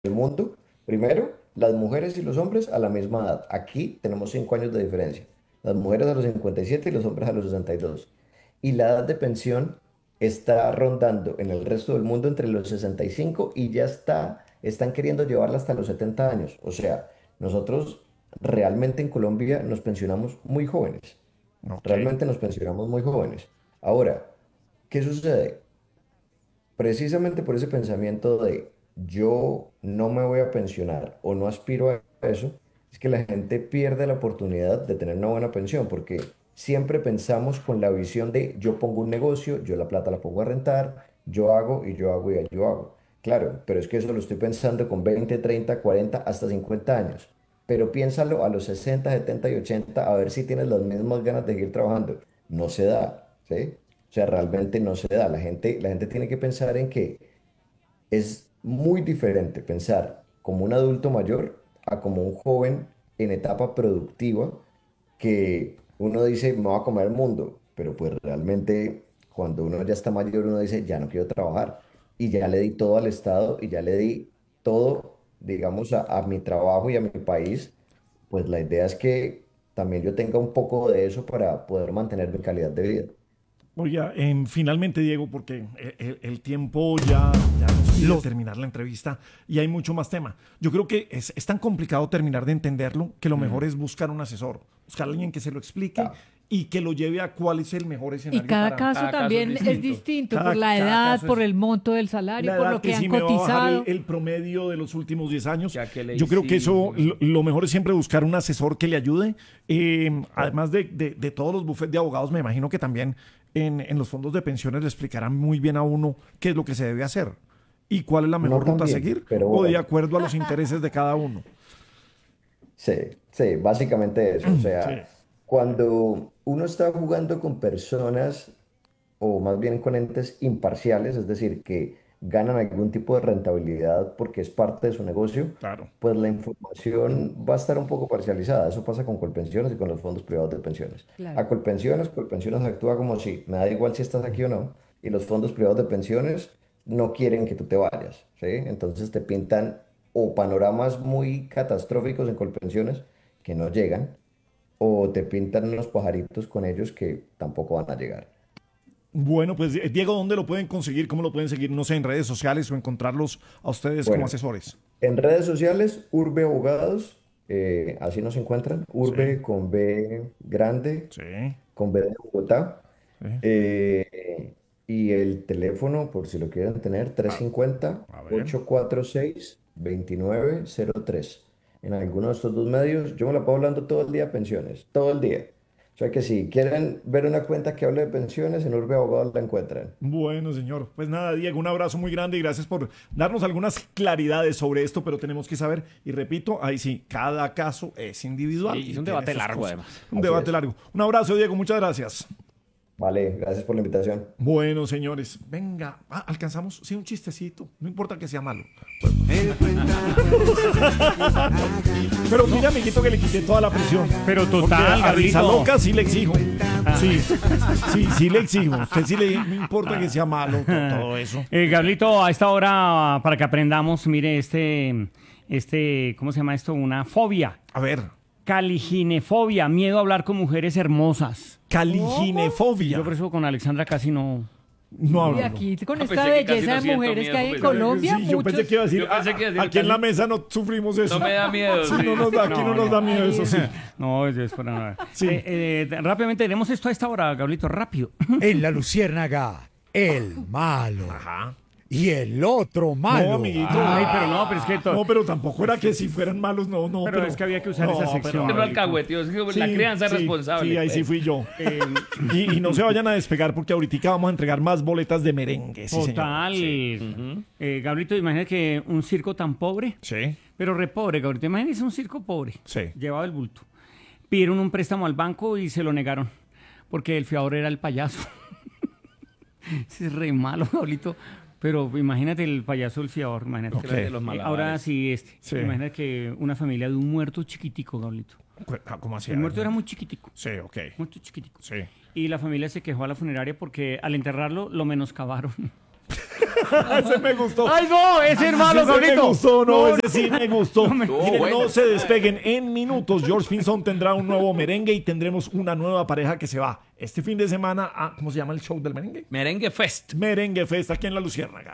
el mundo, primero, las mujeres y los hombres a la misma edad. Aquí tenemos 5 años de diferencia. Las mujeres a los 57 y los hombres a los 62. Y la edad de pensión está rondando en el resto del mundo entre los 65 y ya están queriendo llevarla hasta los 70 años. O sea, nosotros realmente en Colombia nos pensionamos muy jóvenes. Ok. Realmente nos pensionamos muy jóvenes. Ahora, ¿qué sucede? Precisamente por ese pensamiento de yo no me voy a pensionar o no aspiro a eso, es que la gente pierde la oportunidad de tener una buena pensión, porque siempre pensamos con la visión de yo pongo un negocio, yo la plata la pongo a rentar, yo hago y yo hago y yo hago. Claro, pero es que eso lo estoy pensando con 20, 30, 40, hasta 50 años. Pero piénsalo a los 60, 70 y 80 a ver si tienes las mismas ganas de seguir trabajando. No se da, ¿sí? O sea, realmente no se da. La gente tiene que pensar en que es muy diferente pensar como un adulto mayor a como un joven en etapa productiva que uno dice, me voy a comer el mundo, pero pues realmente cuando uno ya está mayor, uno dice, ya no quiero trabajar y ya le di todo al Estado y ya le di todo, digamos, a mi trabajo y a mi país, pues la idea es que también yo tenga un poco de eso para poder mantener mi calidad de vida. Oiga, finalmente, Diego, porque el tiempo ya nos pide terminar la entrevista y hay mucho más tema. Yo creo que es tan complicado terminar de entenderlo que lo mejor es buscar un asesor, buscar a alguien que se lo explique Ah, y que lo lleve a cuál es el mejor Y escenario cada para caso Cada caso es también es distinto. distinto por la cada edad, caso. por Es el monto del salario, la por edad lo que que han sí me va a bajar cotizado. el promedio de los últimos 10 años. Ya que le Yo creo que eso, hicimos. lo mejor es siempre buscar un asesor que le ayude. Además de todos los bufetes de abogados, me imagino que también en los fondos de pensiones le explicarán muy bien a uno qué es lo que se debe hacer y cuál es la no mejor tan ruta a bien, seguir pero o de bueno. acuerdo a los intereses de cada uno. Sí, sí, básicamente eso. O Sí, sea, cuando uno está jugando con personas o más bien con entes imparciales, es decir, que ganan algún tipo de rentabilidad porque es parte de su negocio, claro. pues la información va a estar un poco parcializada. Eso pasa con Colpensiones y con los fondos privados de pensiones. Claro. A Colpensiones actúa como si me da igual si estás aquí o no, y los fondos privados de pensiones no quieren que tú te vayas, ¿sí? Entonces te pintan o panoramas muy catastróficos en Colpensiones que no llegan, o te pintan unos pajaritos con ellos que tampoco van a llegar. Bueno, pues Diego, ¿dónde lo pueden conseguir? ¿Cómo lo pueden seguir? No sé, en redes sociales o encontrarlos a ustedes como Bueno, asesores. en redes sociales, Urbe Abogados, así nos encuentran. Sí, Urbe con B grande, sí, con B de Bogotá. sí. Y el teléfono, por si lo quieren tener, A, 350 a ver. 846 2903. En alguno de estos dos medios, yo me la paso hablando todo el día de pensiones, todo el día. O sea que si quieren ver una cuenta que hable de pensiones, en Urbe Abogados la encuentran. Bueno, señor. Pues nada, Diego, un abrazo muy grande y gracias por darnos algunas claridades sobre esto, pero tenemos que saber, y repito, ahí sí, cada caso es individual Sí, y es un tiene debate sus largo cosas. además. Un Así debate es. largo. Un abrazo, Diego, muchas gracias. Vale, gracias por la invitación. Bueno, señores, venga, alcanzamos, sí, un chistecito, no importa que sea malo. Él cuenta Pero mira, amiguito, que le quité toda la presión. Pero Porque total, a Risa Gabrielito. Loca sí le exijo. Sí, sí, sí le exijo. Usted sí le, no importa que sea malo, todo eso. Gabrielito, a esta hora, para que aprendamos, mire, ¿cómo se llama esto? Una fobia. A ver, Caliginefobia, miedo a hablar con mujeres hermosas. caliginefobia. Yo por eso con Alexandra casi no. No Y hablo. aquí con Ah, esta pensé que casi belleza no de siento mujeres miedo, que hay en pues. Colombia, Sí, yo muchos. pensé que iba a decir, Yo pensé que iba a decir aquí en la casi- mesa no sufrimos eso. No me da miedo. Sí, sí. no nos da, aquí no nos da miedo eso, sí. No, es para nada. Sí. Rápidamente, tenemos esto a esta hora, Gabrielito, rápido. en la luciérnaga, el malo. Ajá. Y el otro malo. No, amiguito. Ay, pero no, pero es que No, pero tampoco era que si fueran malos, no, no. Pero es que había que usar esa sección. Pero alcahueteo, es que la Sí, crianza es sí, responsable. Sí, ahí pues. sí fui yo. Y no se vayan a despegar porque ahorita vamos a entregar más boletas de merengue. Sí, señor. Total. Sí. Gabrielito, imagínate que un circo tan pobre, Sí, pero re pobre, Gabrielito. Imagínese un circo pobre. sí. Llevaba el bulto. Pidieron un préstamo al banco y se lo negaron. Porque el fiador era el payaso. Es re malo, Gabrielito. Pero imagínate el payaso, el fiador. Imagínate. Ok. De los malabares. Ahora sí, Sí. imagínate que una familia de un muerto chiquitico, Gabrielito. ¿Cómo así? El muerto era muy chiquitico. Sí, ok. Muerto chiquitico. Sí. Y la familia se quejó a la funeraria porque al enterrarlo lo menoscabaron. Ese me gustó. ¡Ay, no! ¡Ese es malo, Ese me Pablito! gustó, no, ese sí me gustó. Estuvo Miren, bueno. no se despeguen. En minutos, George Pinzón tendrá un nuevo merengue y tendremos una nueva pareja que se va este fin de semana a, ¿cómo se llama el show del merengue? Merengue Fest. Merengue Fest aquí en La Luciérnaga.